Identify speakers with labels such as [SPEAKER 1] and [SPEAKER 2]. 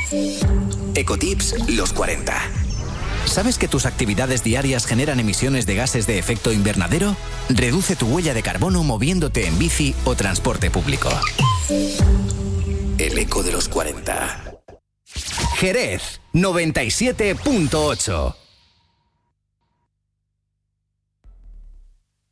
[SPEAKER 1] Ecotips los 40. ¿Sabes que tus actividades diarias generan emisiones de gases de efecto invernadero? Reduce tu huella de carbono moviéndote en bici o transporte público. El eco de los 40. Jerez, 97.8.